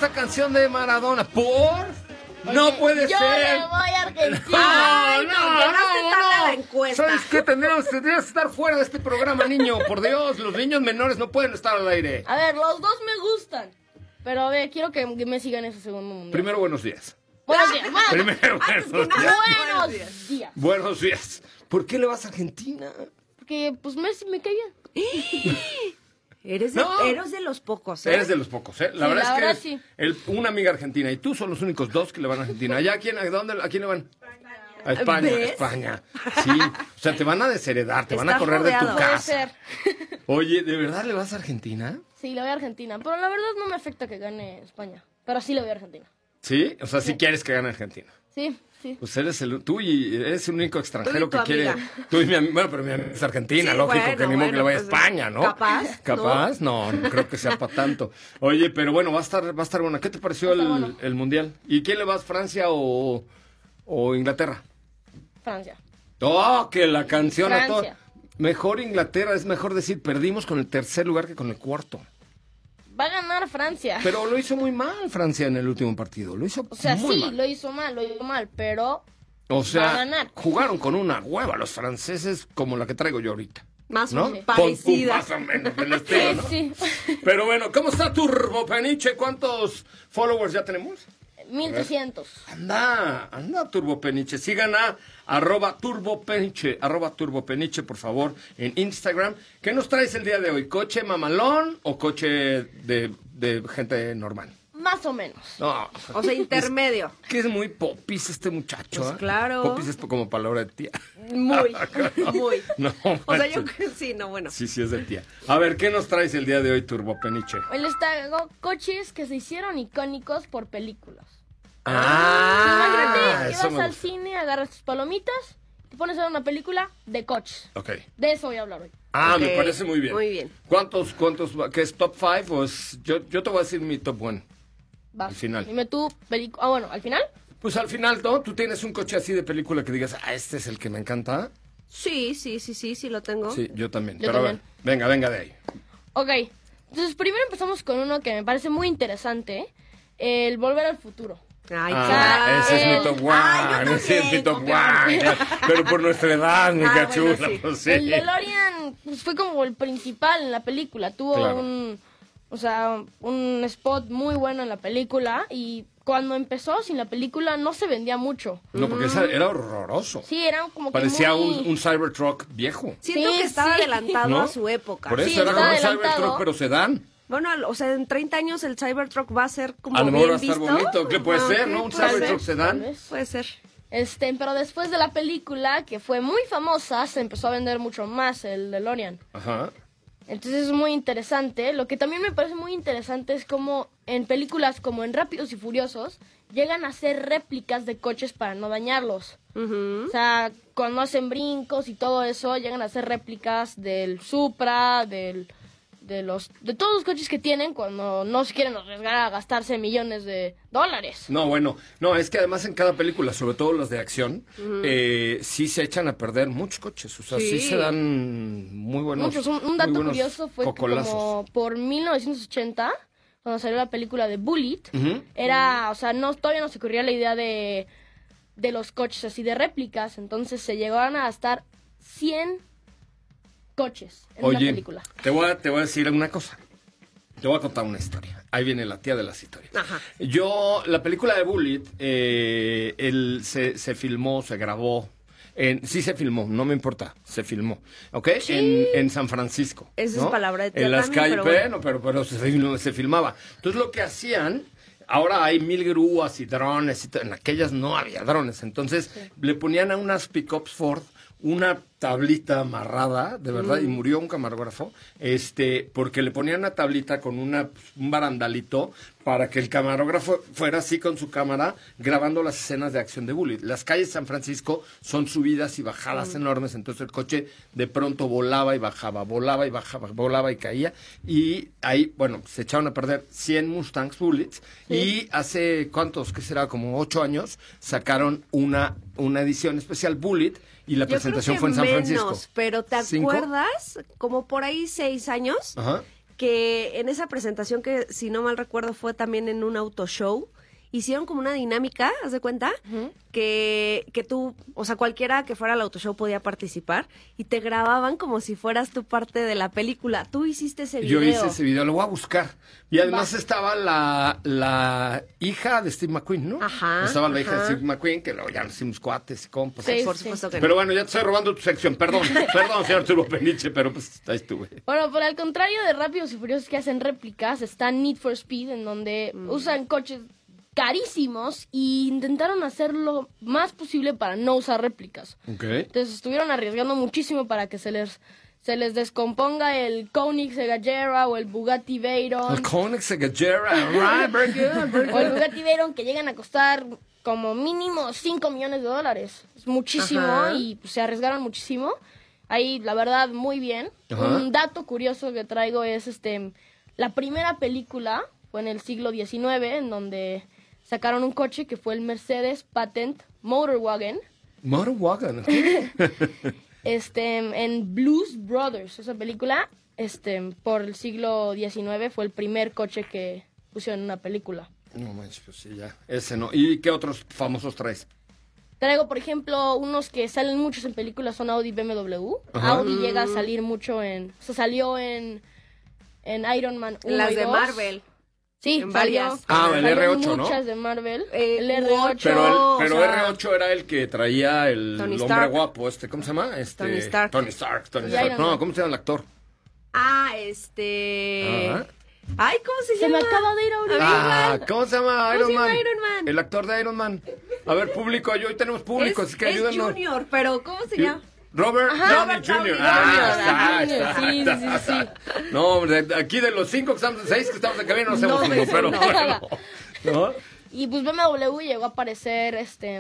esta canción de Maradona. ¿Por? No puede yo ser. Yo le voy a Argentina. No. La encuesta. ¿Sabes qué? Tendrías que estar fuera de este programa, niño. Por Dios, los niños menores no pueden estar al aire. A ver, los dos me gustan. Pero a ver, quiero que Messi gane ese segundo mundial. Primero, buenos días. Buenos días, man. Primero, Buenos días. Buenos días. ¿Por qué le vas a Argentina? Porque, pues, Messi me cae bien. Eres de los pocos, Eres de los pocos, ¿eh? La Sí, verdad la verdad es que sí. una amiga argentina y tú son los únicos dos que le van a Argentina. ¿Allá a quién le van? A España, ¿Ves? a España. Sí, o sea, te van a desheredar, te van a Estás correr de tu rodeado. Puede casa. ser. Oye, ¿de verdad le vas a Argentina? Sí, le voy a Argentina. Pero la verdad no me afecta que gane España. Pero sí le voy a Argentina. ¿Sí? O sea, sí quieres que gane Argentina. Sí, sí. Pues eres tú y eres el único extranjero Tú y que tu quiere. amiga. Tú y mi amiga. Bueno, pero mi amiga es argentina, Sí, lógico bueno, que ni modo que le vaya a pues, España, ¿no? ¿capaz? ¿Capaz? No, no creo que sea para tanto. Oye, pero bueno, va a estar bueno. ¿Qué te pareció el mundial? ¿Y quién le vas, Francia o Inglaterra? Francia. ¡Oh, que la canción a todo! Francia. Mejor Inglaterra, es mejor decir, perdimos con el tercer lugar que con el cuarto. Va a ganar Francia. Pero lo hizo muy mal Francia en el último partido. Lo hizo O sea, muy sí, mal. lo hizo mal, pero O va a sea, ganar. jugaron con una hueva los franceses como la que traigo yo ahorita. Más ¿No? parecida. Más o menos del estilo, ¿no? sí. Pero bueno, ¿cómo está Turbo Peniche? ¿Cuántos followers ya tenemos? 1300. Anda Turbo Peniche. Sigan a @Turbo Peniche, por favor, en Instagram. ¿Qué nos traes el día de hoy? ¿Coche mamalón o coche de gente normal? Más o menos. No. O sea, intermedio. Que es muy popis este muchacho. Pues ¿eh? claro. Popis es como palabra de tía. Muy. No, O sea, yo manches. creo que sí, no, bueno. Sí, es de tía. A ver, ¿qué nos traes el día de hoy, Turbo Peniche? Hoy les traigo coches que se hicieron icónicos por películas. Ah, Imagínate que eso vas me al gusta. cine, agarras tus palomitas, te pones a ver una película de coches. Ok. De eso voy a hablar hoy. Ah, Ok, me parece muy bien. muy bien. ¿Cuántos, qué es top 5 o es, yo te voy a decir mi top 1? Vas. Al final. Dime tú, película. Ah, bueno, al final. Pues al final, ¿no? Tú tienes un coche así de película que digas, este es el que me encanta. Sí, lo tengo. Sí, yo también. Yo Pero también. a ver, venga de ahí. Ok. Entonces, primero empezamos con uno que me parece muy interesante. El Volver al Futuro. Ay, Ese es mi top 1. Ay, yo Ese es mi top 1. también, Pero por nuestra edad, mi bueno, cachula. sí. Pues sí. El DeLorean pues, fue como el principal en la película. Tuvo Claro. un spot muy bueno en la película. Y cuando empezó sin la película no se vendía mucho. No, porque era horroroso. Sí, era como que Parecía muy... un Cybertruck viejo. Siento Sí, que estaba sí. adelantado ¿No? a su época. Por eso Sí, era está como un adelantado. Cybertruck, pero sedán. Bueno, o sea, en 30 años el Cybertruck va a ser como A lo bien mejor va a estar visto. bonito. ¿Qué puede Ah, ser, ok, no? Un puede Cybertruck ser. sedán. Tal vez. Puede ser. Pero después de la película, que fue muy famosa, se empezó a vender mucho más el DeLorean. Ajá. Entonces es muy interesante. Lo que también me parece muy interesante es como en películas como en Rápidos y Furiosos llegan a hacer réplicas de coches para no dañarlos. Ujú. O sea, cuando hacen brincos y todo eso, llegan a hacer réplicas del Supra, de todos los coches que tienen cuando no se quieren arriesgar a gastarse millones de dólares. No, bueno, no, es que además en cada película, sobre todo las de acción, sí se echan a perder muchos coches. O sea, sí, Sí. se dan muy buenos. Muchos. Un muy dato buenos curioso fue que cocolazos. como por 1980, cuando salió la película de Bullet, Ujú. era, o sea, todavía no se ocurría la idea de los coches así de réplicas, entonces se llegaron a gastar 100 coches en una Oye, película. te voy a decir una cosa. Te voy a contar una historia. Ahí viene la tía de las historias. Ajá. La película de Bullet, se filmó, se grabó. Sí se filmó, no me importa, se filmó, ¿ok? Sí. En San Francisco. Esa ¿no? es palabra de tía En las también, calles, pero pero se filmaba. Entonces lo que hacían, ahora hay 1000 grúas y drones, en aquellas no había drones. Entonces le ponían a unas pickups Ford una tablita amarrada, de verdad, y murió un camarógrafo, porque le ponían una tablita con un barandalito para que el camarógrafo fuera así con su cámara grabando las escenas de acción de Bullet. Las calles de San Francisco son subidas y bajadas enormes, entonces el coche de pronto volaba y bajaba, volaba y bajaba, volaba y caía, y ahí, bueno, se echaron a perder 100 Mustangs Bullets, y hace, ¿cuántos? ¿Qué será? Como 8 años, sacaron una edición especial Bullet, y la yo creo presentación que fue en San menos, Francisco. pero ¿te 5? acuerdas? Como por ahí 6 años, Ajá. que en esa presentación que, si no mal recuerdo, fue también en un auto show, hicieron como una dinámica, ¿haz de cuenta? Que tú, o sea, cualquiera que fuera al auto show podía participar y te grababan como si fueras tu parte de la película. Tú hiciste ese video. Yo hice ese video, lo voy a buscar. Y además estaba la hija de Steve McQueen, ¿no? Ajá, estaba la hija de ajá. Steve McQueen, que luego ya nos hicimos cuates y compas. Sí, Por sí. supuesto que no. Pero bueno, ya te estoy robando tu sección, perdón, señor Arturo Peniche, pero pues ahí estuve. Bueno, por el contrario de Rápidos y Furiosos que hacen réplicas, está Need for Speed, en donde usan coches carísimos y intentaron hacer lo más posible para no usar réplicas. Ok. Entonces estuvieron arriesgando muchísimo para que se les descomponga el Koenigsegg Agera o el Bugatti Veyron El Koenigsegg Agera, right, very good, very o el good. Bugatti Veyron, que llegan a costar como mínimo $5 millones. Es muchísimo. Ajá. Y pues, se arriesgaron muchísimo. Ahí, la verdad, muy bien. Ajá. Un dato curioso que traigo es la primera película fue en el siglo XIX, en donde sacaron un coche que fue el Mercedes Patent Motorwagen, Motorwagen, ok. en Blues Brothers. Esa película, por el siglo XIX, fue el primer coche que pusieron en una película. No manches, pues sí, ya. Ese no. ¿Y qué otros famosos traes? Traigo, por ejemplo, unos que salen muchos en películas, son Audi y BMW. Ajá. Audi llega a salir mucho salió en Iron Man 1 Las y de 2. Marvel. Sí, en salió. varias. Ah, el Salieron R8, ¿no? muchas de Marvel. El U8. R8. Pero, o pero sea, R8 era el que traía el Tony hombre Stark. guapo, ¿cómo se llama? Tony Stark. Tony Stark, Tony Y Stark. Iron No, Man. ¿cómo se llama el actor? Ah, Ajá. Ay, ¿cómo se Se llama? me acaba de ir ahorita. Ah, ¿cómo se llama? ¿Cómo Iron se llama Man. Iron Man? El actor de Iron Man. A ver, público, hoy tenemos público, así que es ayúdanos. Junior, pero ¿cómo se llama? Robert Downey Robert Jr. Downey Ah, Jr. está, Sí, está, sí, está. sí. No, hombre, aquí de los 5 que estamos, 6 que estamos en cabina, no hacemos No, uno, eso pero no. bueno. ¿No? Y pues BMW llegó a aparecer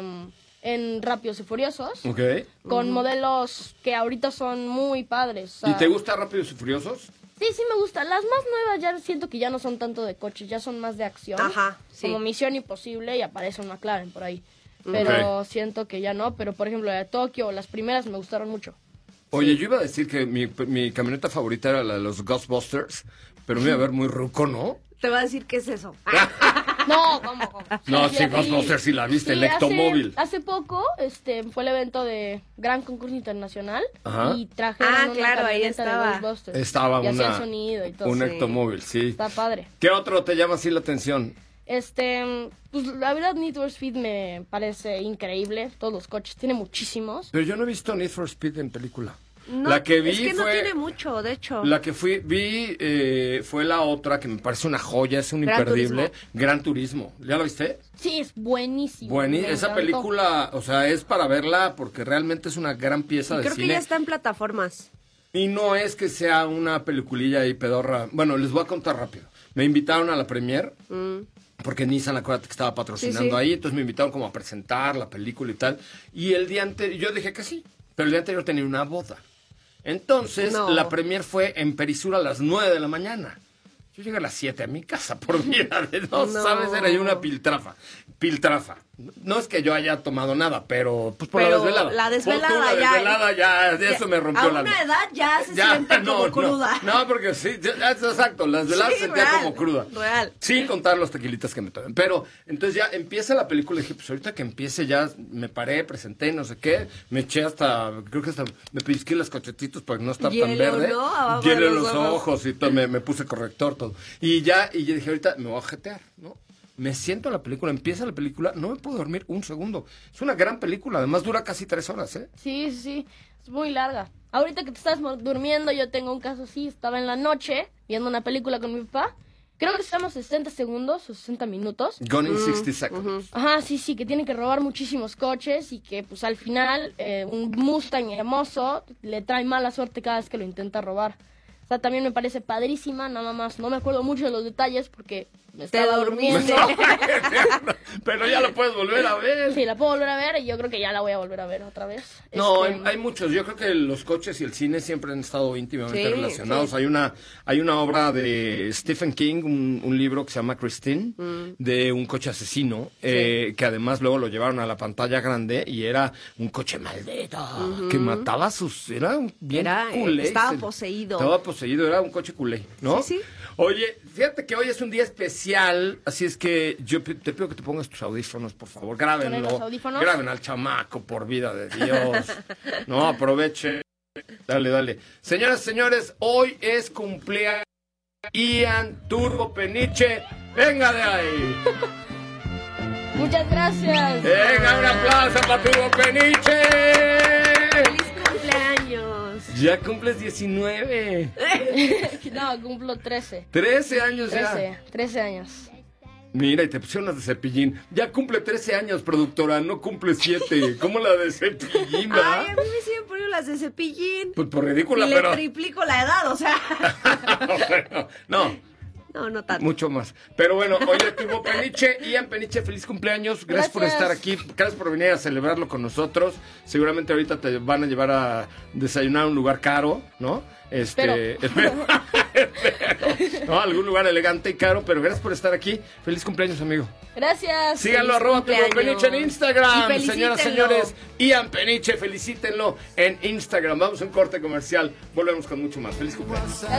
en Rápidos y Furiosos. Ok. Con modelos que ahorita son muy padres. o ¿Y sea, te gusta Rápidos y Furiosos? Sí, sí me gusta. Las más nuevas ya siento que ya no son tanto de coches, ya son más de acción. Ajá, sí. Como Misión Imposible y aparece un McLaren por ahí. Pero Ok. siento que ya no. Pero por ejemplo, la de Tokio, las primeras me gustaron mucho. Oye, yo iba a decir que mi camioneta favorita era la de los Ghostbusters, pero me iba a ver muy ruco, ¿no? Te va a decir qué es eso. No, ¿cómo? No, Sí, sí, la vi. Ghostbusters sí la viste, el Sí, Ectomóvil. Hace poco fue el evento de Gran Concurso Internacional Ajá. y trajeron Ah, una claro, ahí camioneta de estaba. Ghostbusters. Estaba y hacían una, sonido y todo. un Sí. Ectomóvil, sí. Está padre. ¿Qué otro te llama así la atención? Pues la verdad Need for Speed me parece increíble, todos los coches, tiene muchísimos. Pero yo no he visto Need for Speed en película. No, la que vi es que no fue... tiene mucho, de hecho. La que vi fue la otra que me parece una joya, es un Gran imperdible. Turismo. Gran Turismo. ¿Ya la viste? Sí, es buenísimo. Bueno, me esa encantó. película, o sea, es para verla porque realmente es una gran pieza de Creo que cine. ya está en plataformas. Y no es que sea una peliculilla ahí pedorra. Bueno, les voy a contar rápido. Me invitaron a la premier, porque Nissan, acuérdate que estaba patrocinando Sí, sí. ahí, entonces me invitaron como a presentar la película y tal. Y el día anterior, yo dije que sí, pero el día anterior tenía una boda. Entonces, No. la premier fue en Perisur a las 9 de la mañana. Yo llegué a las 7 a mi casa por vida de no, No. sabes, era yo una piltrafa. No es que yo haya tomado nada, pero pues por la Pero desvelada. la desvelada Pon tú, la ya- desvelada ya, eso me rompió A la una edad ya se siente como cruda. No, porque sí, exacto, las desveladas Sí, se sentía real, como cruda. real. Sin contar los tequilitas que me toman. Pero entonces ya empieza la película y dije, pues ahorita que empiece ya me paré, presenté, no sé qué, me eché hasta, creo que hasta me pellizqué los cachetitos para no estar tan Hielo, verde. ¿no? Abajo de Hielo en los los ojos. ojos y todo, me puse corrector, todo. Y yo dije, ahorita me voy a jetear, ¿no? Me siento a la película, empieza la película, no me puedo dormir un segundo. Es una gran película, además dura casi 3 horas, ¿eh? Sí, sí, sí, es muy larga. Ahorita que te estás durmiendo, yo tengo un caso así, estaba en la noche viendo una película con mi papá. Creo que se llama 60 segundos o 60 minutos. Gone in 60 Seconds. Ajá, sí, sí, que tienen que robar muchísimos coches y que pues al final un Mustang hermoso le trae mala suerte cada vez que lo intenta robar. O sea, también me parece padrísima, nada más. No me acuerdo mucho de los detalles porque me estaba durmiendo. Pero ya lo puedes volver a ver. Sí, la puedo volver a ver y yo creo que ya la voy a volver a vez otra vez. No, hay muchos. Yo creo que los coches y el cine siempre han estado íntimamente Sí, relacionados. sí. Hay una obra de Stephen King, un libro que se llama Christine, de un coche asesino, que además luego lo llevaron a la pantalla grande y era un coche maldito, que mataba a sus... Era bien culé. Estaba poseído. Estaba poseído, era un coche culé, ¿no? Sí, sí. Oye, fíjate que hoy es un día especial, así es que yo te pido que te pongas tus audífonos, por favor, grábenlo. ¿Poner los audífonos? Graben al chamaco, por vida de Dios. No, aproveche. Dale. Señoras y señores, hoy es cumpleaños Ian Turbo Peniche. Venga de ahí. Muchas gracias. Venga, un aplauso para Turbo Peniche. ¡Feliz cumpleaños! Ya cumples 19. No, cumplo 13. 13 años ya. 13 años. Mira, y te pusieron las de Cepillín. Ya cumple 13 años, productora, no cumple 7. ¿Cómo la de Cepillín, Ay, a mí me siguen poniendo las de Cepillín. Pues por ridícula, Y le pero... triplico la edad, o sea. Bueno, No tanto. mucho más. Pero bueno, oye, Turbo Peniche, Ian Peniche, feliz cumpleaños. Gracias por estar aquí. Gracias por venir a celebrarlo con nosotros. Seguramente ahorita te van a llevar a desayunar a un lugar caro, ¿no? Espero. No, algún lugar elegante y caro, pero gracias por estar aquí. Feliz cumpleaños, amigo. Gracias. Síganlo, @Turbo Peniche en Instagram. Y Señoras, felicítenlo. señores, Ian Peniche, felicítenlo en Instagram. Vamos a un corte comercial. Volvemos con mucho más. Feliz cumpleaños.